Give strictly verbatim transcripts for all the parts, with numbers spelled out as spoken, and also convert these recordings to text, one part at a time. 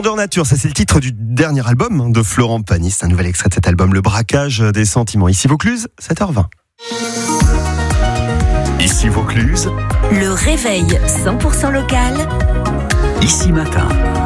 Grandeur nature, ça c'est le titre du dernier album de Florent Pagny. C'est un nouvel extrait de cet album, Le braquage des sentiments. Ici Vaucluse, sept heures vingt. Ici Vaucluse. Le réveil cent pour cent local. Ici Matin.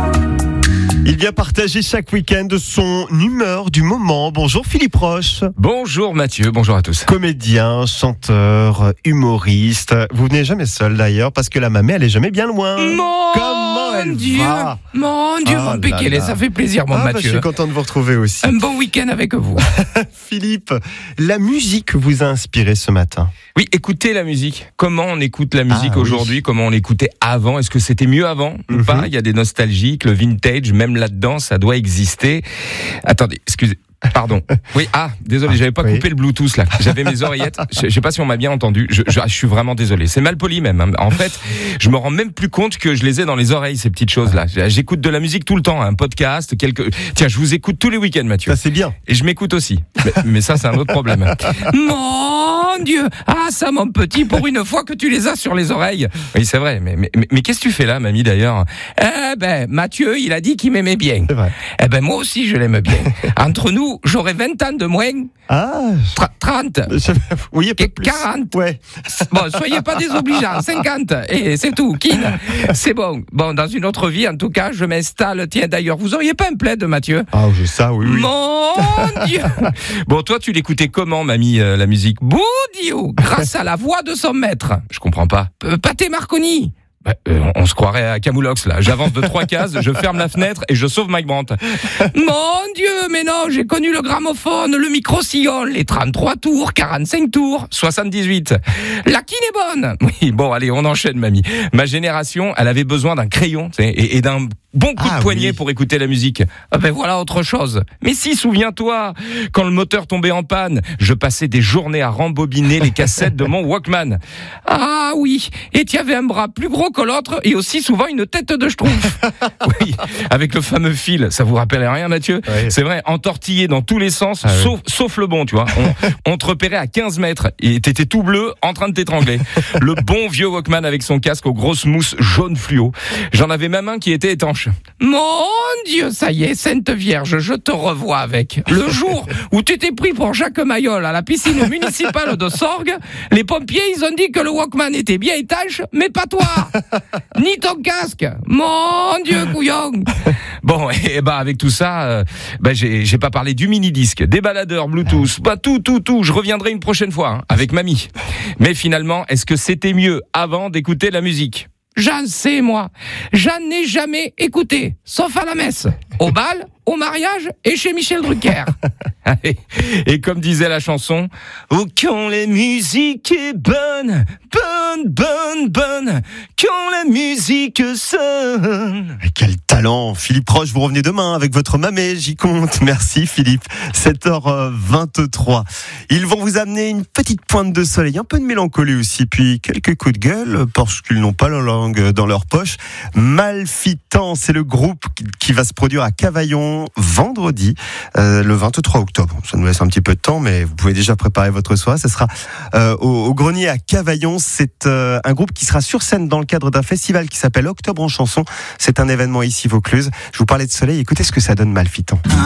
Il vient partager chaque week-end son humeur du moment. Bonjour Philippe Roche. Bonjour Mathieu, bonjour à tous. Comédien, chanteur, humoriste. Vous venez jamais seul d'ailleurs parce que la mamie elle est jamais bien loin. Mon Comment elle Dieu, va Mon Dieu, Oh mon Pékélé, là là. ça fait plaisir mon Ah, bah, Mathieu. je suis content de vous retrouver aussi. Un bon week-end avec vous. Philippe, la musique vous a inspiré ce matin. Oui, écoutez la musique. Comment on écoute la musique Ah, aujourd'hui, oui. comment on l'écoutait avant. Est-ce que c'était mieux avant ou Mhm. pas? Il y a des nostalgiques, le vintage, même là-dedans, ça doit exister. Attendez, excusez. Pardon. Oui, ah, désolé, j'avais pas oui. coupé le Bluetooth là. J'avais mes oreillettes. Je, je sais pas si on m'a bien entendu. Je, je, je suis vraiment désolé. C'est mal poli même. hein. En fait, je me rends même plus compte que je les ai dans les oreilles ces petites choses là. J'écoute de la musique tout le temps, un podcast, quelques. Tiens, je vous écoute tous les week-ends, Mathieu. Ça c'est bien. Et je m'écoute aussi. Mais, mais ça, c'est un autre problème. Mon Dieu! Ah, ça, mon petit, pour une fois que tu les as sur les oreilles. Oui, c'est vrai. Mais, mais, mais, mais qu'est-ce que tu fais là, mamie, d'ailleurs? Eh ben, Mathieu, il a dit qu'il m'aimait bien. C'est vrai. Eh ben, moi aussi, je l'aime bien. Entre nous, j'aurais vingt ans de moins. Ah, Tra- trente. je... oui, un peu plus. quarante. Ouais. Bon, soyez pas désobligeants. cinquante. Et c'est tout. Kin. C'est bon. Bon, dans une autre vie, en tout cas, je m'installe. Tiens, d'ailleurs, vous auriez pas un plaid, Mathieu? Ah, j'ai ça, oui, oui. Mon Dieu! Bon, toi, tu l'écoutais comment, mamie, euh, la musique? Boudiou! Grâce à la voix de son maître. Je comprends pas. Euh, Pathé Marconi. Bah, euh, on se croirait à Camoulox, là. J'avance de trois cases, je ferme la fenêtre et je sauve Mike Brandt. Mon Dieu, mais non, j'ai connu le gramophone, le micro-sillon, les trente-trois tours, quarante-cinq tours, soixante-dix-huit. La quine est bonne. Oui, bon, allez, on enchaîne, mamie. Ma génération, elle avait besoin d'un crayon, tu sais, et, et d'un bon coup Ah, de poignet oui. pour écouter la musique. Ah ben voilà autre chose. Mais si, souviens-toi, quand le moteur tombait en panne, je passais des journées à rembobiner les cassettes de mon Walkman. Ah oui, et tu avais un bras plus gros que l'autre et aussi souvent une tête de schtroumpf. Oui, avec le fameux fil. Ça vous rappelle rien, Mathieu? Oui. C'est vrai, entortillé dans tous les sens, Ah, sauf, sauf le bon, tu vois. On, on te repérait à quinze mètres et t'étais tout bleu en train de t'étrangler. Le bon vieux Walkman avec son casque aux grosses mousses jaune fluo. J'en avais même un qui était étanche. Mon Dieu, ça y est, Sainte Vierge, je te revois avec. Le jour où tu t'es pris pour Jacques Mayol à la piscine municipale de Sorgues, les pompiers, ils ont dit que le Walkman était bien étanche, mais pas toi, ni ton casque. Mon Dieu, couillon. Bon, et bah avec tout ça, euh, bah j'ai, j'ai pas parlé du mini-disque, des baladeurs Bluetooth, bah tout, tout, tout. Je reviendrai une prochaine fois hein, avec mamie. Mais finalement, est-ce que c'était mieux avant d'écouter la musique? J'en sais, moi. J'en ai jamais écouté, sauf à la messe, au bal, au mariage et chez Michel Drucker. Et comme disait la chanson, oh, quand la musique est bonne, bonne, bonne, bonne, quand la musique sonne. Quel talent, Philippe Roche, vous revenez demain avec votre mamée, j'y compte. Merci Philippe, sept heures vingt-trois. Ils vont vous amener une petite pointe de soleil, un peu de mélancolie aussi, puis quelques coups de gueule, parce qu'ils n'ont pas la langue dans leur poche. Malfitant, c'est le groupe qui va se produire à Cavaillon vendredi, euh, le vingt-trois octobre. Ça nous laisse un petit peu de temps, mais vous pouvez déjà préparer votre soirée. Ce sera euh, au, au Grenier à Cavaillon. C'est euh, un groupe qui sera sur scène dans le cadre d'un festival qui s'appelle Octobre en chanson. C'est un événement ici Vaucluse. Je vous parlais de soleil, écoutez ce que ça donne Malfitant.